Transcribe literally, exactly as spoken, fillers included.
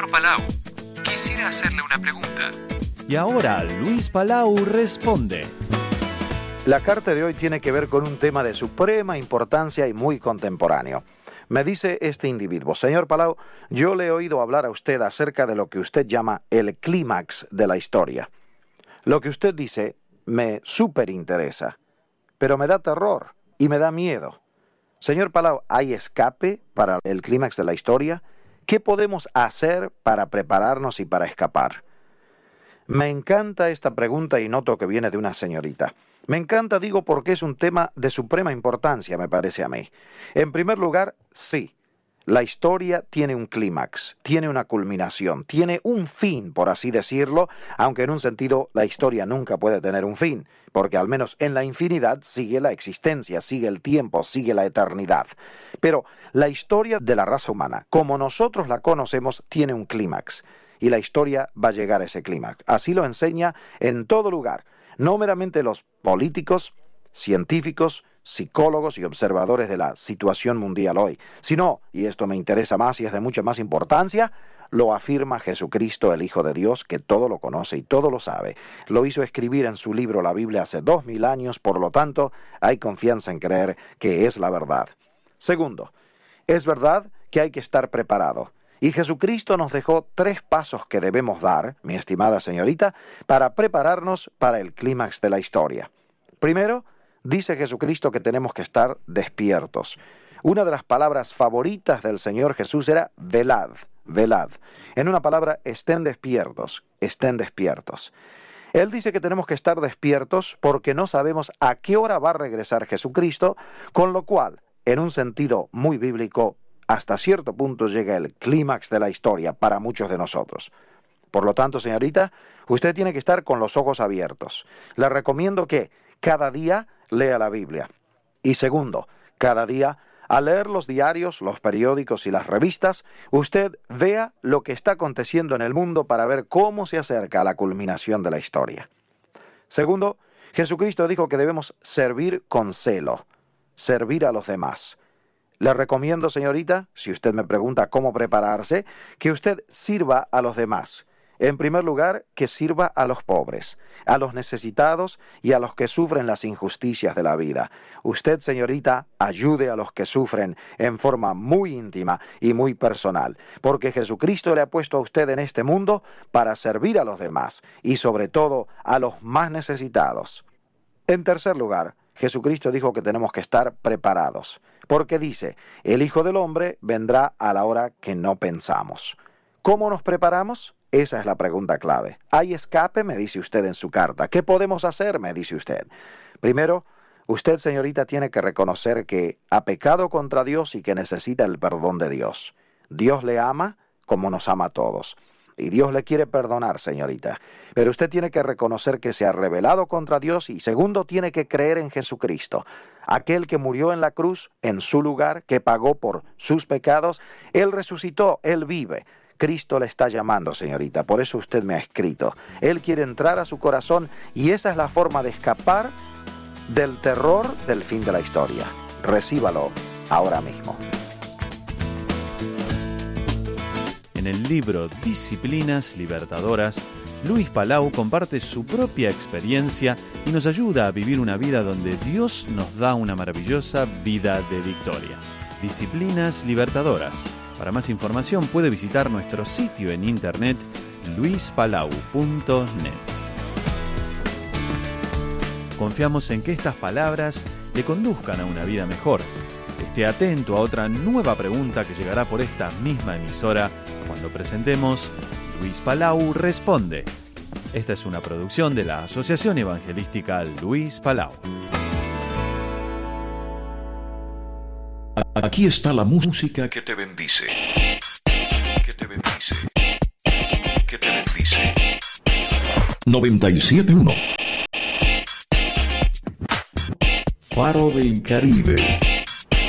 Señor Palau, quisiera hacerle una pregunta. Y ahora Luis Palau responde. La carta de hoy tiene que ver con un tema de suprema importancia y muy contemporáneo. Me dice este individuo: señor Palau, yo le he oído hablar a usted acerca de lo que usted llama el clímax de la historia. Lo que usted dice me súper interesa, pero me da terror y me da miedo. Señor Palau, ¿hay escape para el clímax de la historia? ¿Qué podemos hacer para prepararnos y para escapar? Me encanta esta pregunta y noto que viene de una señorita. Me encanta, digo, porque es un tema de suprema importancia, me parece a mí. En primer lugar, sí, la historia tiene un clímax, tiene una culminación, tiene un fin, por así decirlo, aunque en un sentido la historia nunca puede tener un fin, porque al menos en la infinidad sigue la existencia, sigue el tiempo, sigue la eternidad. Pero la historia de la raza humana, como nosotros la conocemos, tiene un clímax, y la historia va a llegar a ese clímax. Así lo enseña en todo lugar. No meramente los políticos, científicos, psicólogos y observadores de la situación mundial hoy, sino, y esto me interesa más y es de mucha más importancia, lo afirma Jesucristo, el Hijo de Dios, que todo lo conoce y todo lo sabe. Lo hizo escribir en su libro la Biblia hace dos mil años, por lo tanto, hay confianza en creer que es la verdad. Segundo, es verdad que hay que estar preparado. Y Jesucristo nos dejó tres pasos que debemos dar, mi estimada señorita, para prepararnos para el clímax de la historia. Primero, dice Jesucristo que tenemos que estar despiertos. Una de las palabras favoritas del Señor Jesús era velad, velad. En una palabra, estén despiertos, estén despiertos. Él dice que tenemos que estar despiertos porque no sabemos a qué hora va a regresar Jesucristo, con lo cual, en un sentido muy bíblico, hasta cierto punto llega el clímax de la historia para muchos de nosotros. Por lo tanto, señorita, usted tiene que estar con los ojos abiertos. Le recomiendo que cada día lea la Biblia. Y segundo, cada día, al leer los diarios, los periódicos y las revistas, usted vea lo que está aconteciendo en el mundo para ver cómo se acerca a la culminación de la historia. Segundo, Jesucristo dijo que debemos servir con celo, servir a los demás. Le recomiendo, señorita, si usted me pregunta cómo prepararse, que usted sirva a los demás. En primer lugar, que sirva a los pobres, a los necesitados y a los que sufren las injusticias de la vida. Usted, señorita, ayude a los que sufren en forma muy íntima y muy personal, porque Jesucristo le ha puesto a usted en este mundo para servir a los demás y sobre todo a los más necesitados. En tercer lugar, Jesucristo dijo que tenemos que estar preparados, porque dice, el Hijo del Hombre vendrá a la hora que no pensamos. ¿Cómo nos preparamos? Esa es la pregunta clave. ¿Hay escape? Me dice usted en su carta. ¿Qué podemos hacer? Me dice usted. Primero, usted, señorita, tiene que reconocer que ha pecado contra Dios y que necesita el perdón de Dios. Dios le ama como nos ama a todos. Y Dios le quiere perdonar, señorita. Pero usted tiene que reconocer que se ha rebelado contra Dios y segundo, tiene que creer en Jesucristo. Aquel que murió en la cruz, en su lugar, que pagó por sus pecados, Él resucitó, Él vive. Cristo le está llamando, señorita, por eso usted me ha escrito. Él quiere entrar a su corazón y esa es la forma de escapar del terror del fin de la historia. Recíbalo ahora mismo. En el libro Disciplinas Libertadoras, Luis Palau comparte su propia experiencia y nos ayuda a vivir una vida donde Dios nos da una maravillosa vida de victoria. Disciplinas Libertadoras. Para más información puede visitar nuestro sitio en internet luis palau punto net. Confiamos en que estas palabras le conduzcan a una vida mejor. Esté atento a otra nueva pregunta que llegará por esta misma emisora cuando presentemos Luis Palau Responde. Esta es una producción de la Asociación Evangelística Luis Palau. Aquí está la música que te bendice. Que te bendice. Que te bendice. noventa y siete punto uno Faro del Caribe.